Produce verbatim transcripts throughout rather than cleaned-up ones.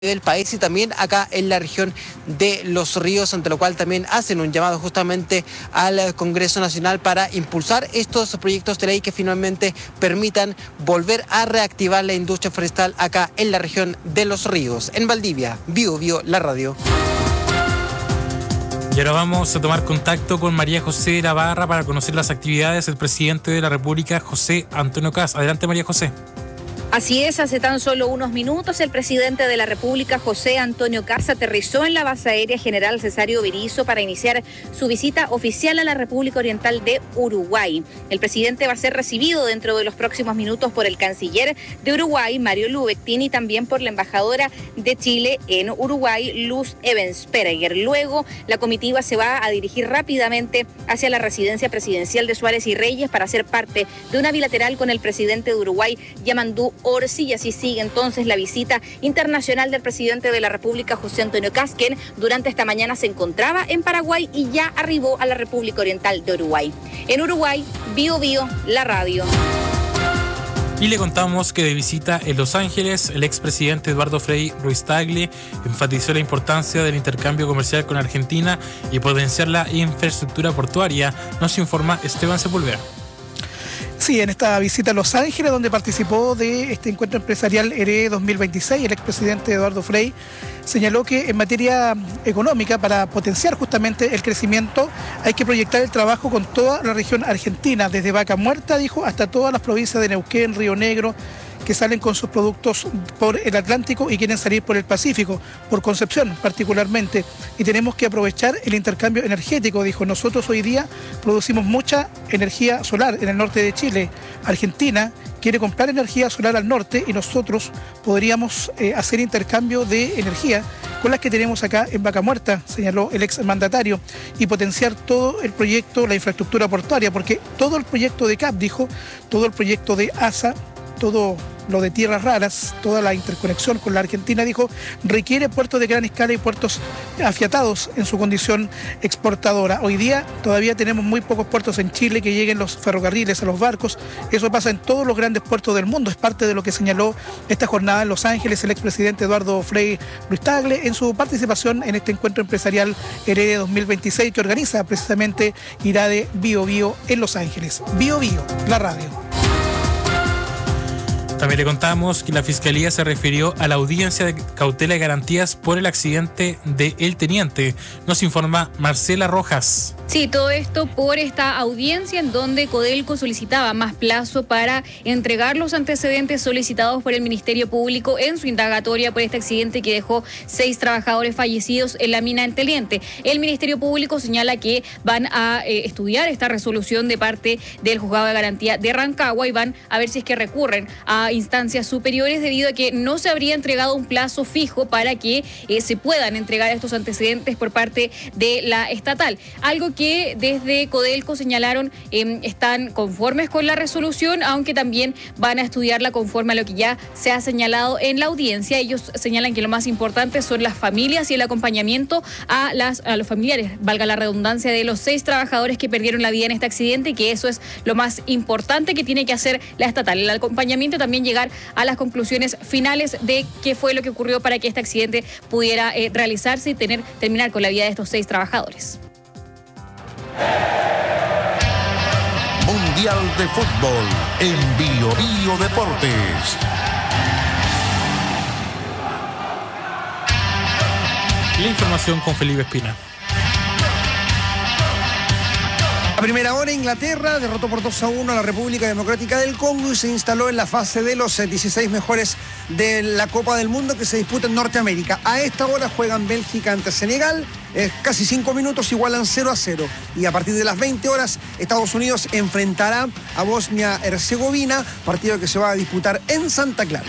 del país y también acá en la región de Los Ríos, ante lo cual también hacen un llamado justamente al Congreso Nacional para impulsar estos proyectos de ley que finalmente permitan volver a reactivar la industria forestal acá en la región de Los Ríos. En Valdivia, Bio Bio, la radio. Y ahora vamos a tomar contacto con María José de la Barra para conocer las actividades del presidente de la República, José Antonio Kast. Adelante, María José. Así es, hace tan solo unos minutos el presidente de la República, José Antonio Kast, aterrizó en la base aérea General Cesario Berisso para iniciar su visita oficial a la República Oriental de Uruguay. El presidente va a ser recibido dentro de los próximos minutos por el canciller de Uruguay, Mario Lubectin, y también por la embajadora de Chile en Uruguay, Luz Ebensperger. Luego, la comitiva se va a dirigir rápidamente hacia la residencia presidencial de Suárez y Reyes para ser parte de una bilateral con el presidente de Uruguay, Yamandú Orsi, y así sigue entonces la visita internacional del presidente de la República, José Antonio Kast, quien durante esta mañana se encontraba en Paraguay y ya arribó a la República Oriental de Uruguay. En Uruguay, Bio Bio, la radio. Y le contamos que de visita en Los Ángeles, el expresidente Eduardo Frei Ruiz-Tagle enfatizó la importancia del intercambio comercial con Argentina y potenciar la infraestructura portuaria. Nos informa Esteban Sepúlveda. Sí, en esta visita a Los Ángeles, donde participó de este encuentro empresarial E R E dos mil veintiséis, el expresidente Eduardo Frei señaló que en materia económica, para potenciar justamente el crecimiento, hay que proyectar el trabajo con toda la región argentina, desde Vaca Muerta, dijo, hasta todas las provincias de Neuquén, Río Negro, que salen con sus productos por el Atlántico y quieren salir por el Pacífico, por Concepción particularmente. Y tenemos que aprovechar el intercambio energético, dijo. Nosotros hoy día producimos mucha energía solar en el norte de Chile. Argentina quiere comprar energía solar al norte y nosotros podríamos eh, hacer intercambio de energía con las que tenemos acá en Vaca Muerta, señaló el exmandatario, y potenciar todo el proyecto, la infraestructura portuaria, porque todo el proyecto de C A P, dijo, todo el proyecto de A S A, todo lo de tierras raras, toda la interconexión con la Argentina, dijo, requiere puertos de gran escala y puertos afiatados en su condición exportadora. Hoy día todavía tenemos muy pocos puertos en Chile que lleguen los ferrocarriles a los barcos. Eso pasa en todos los grandes puertos del mundo. Es parte de lo que señaló esta jornada en Los Ángeles el expresidente Eduardo Frei Ruiz-Tagle en su participación en este encuentro empresarial E R E dos mil veintiséis que organiza precisamente IRADE Bio Bio en Los Ángeles. Bio Bio, la radio. También le contamos que la Fiscalía se refirió a la audiencia de cautela y garantías por el accidente de El Teniente. Nos informa Marcela Rojas. Sí, todo esto por esta audiencia en donde Codelco solicitaba más plazo para entregar los antecedentes solicitados por el Ministerio Público en su indagatoria por este accidente que dejó seis trabajadores fallecidos en la mina El Teniente. El Ministerio Público señala que van a eh, estudiar esta resolución de parte del Juzgado de Garantía de Rancagua y van a ver si es que recurren a instancias superiores debido a que no se habría entregado un plazo fijo para que eh, se puedan entregar estos antecedentes por parte de la estatal. Algo que que desde Codelco señalaron eh, están conformes con la resolución, aunque también van a estudiarla conforme a lo que ya se ha señalado en la audiencia. Ellos señalan que lo más importante son las familias y el acompañamiento a, las, a los familiares, valga la redundancia, de los seis trabajadores que perdieron la vida en este accidente, y que eso es lo más importante que tiene que hacer la estatal. El acompañamiento, también llegar a las conclusiones finales de qué fue lo que ocurrió para que este accidente pudiera eh, realizarse y tener, terminar con la vida de estos seis trabajadores. Mundial de Fútbol en Bio Bio Deportes. La información con Felipe Espina. A primera hora, Inglaterra derrotó por dos a uno a la República Democrática del Congo y se instaló en la fase de los dieciséis mejores de la Copa del Mundo que se disputa en Norteamérica. A esta hora juegan Bélgica ante Senegal, eh, casi cinco minutos igualan cero a cero. Y a partir de las veinte horas, Estados Unidos enfrentará a Bosnia-Herzegovina, partido que se va a disputar en Santa Clara.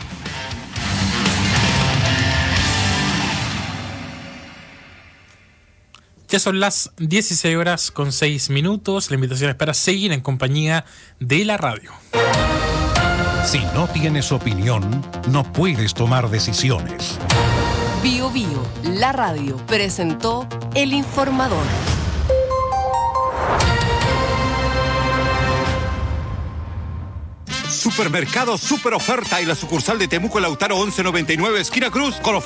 Ya son las dieciséis horas con seis minutos. La invitación es para seguir en compañía de la radio. Si no tienes opinión, no puedes tomar decisiones. Bio Bio, la radio, presentó El Informador. Supermercado Super Oferta y la sucursal de Temuco Lautaro once noventa y nueve, esquina Cruz, con